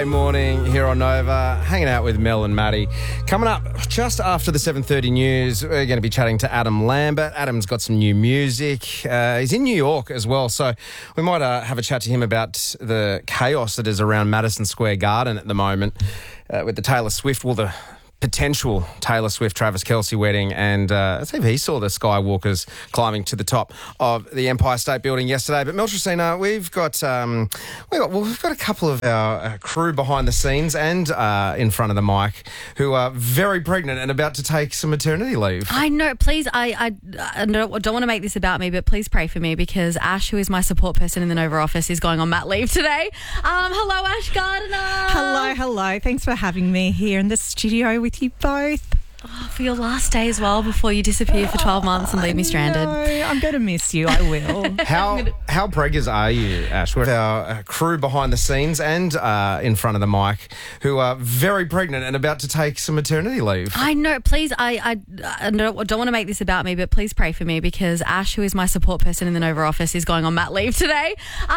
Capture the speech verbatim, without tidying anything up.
Monday morning here on Nova, hanging out with Mel and Maddie. Coming up just after the seven thirty news, we're going to be chatting to Adam Lambert. Adam's got some new music. Uh, he's in New York as well, so we might uh, have a chat to him about the chaos that is around Madison Square Garden at the moment uh, with the Taylor Swift, well, the potential Taylor Swift Travis Kelce wedding, and uh, let's see if he saw the Skywalkers climbing to the top of the Empire State Building yesterday. But Mel Tracina, we've got um, we've got well, we've got a couple of our uh, crew behind the scenes and uh, in front of the mic who are very pregnant and about to take some maternity leave. I know. Please, I I, I don't, don't want to make this about me, but please pray for me because Ash, who is my support person in the Nova office, is going on mat leave today. Um, hello, Ash Gardner. Hello, hello. Thanks for having me here in the studio with you both. Oh, for your last day as well before you disappear for twelve months and leave me stranded. No, I'm going to miss you. I will. How how preggers are you, Ash? With our uh, crew behind the scenes and uh, in front of the mic who are very pregnant and about to take some maternity leave. I know. Please, I, I, I don't, don't want to make this about me, but please pray for me because Ash, who is my support person in the Nova office, is going on mat leave today.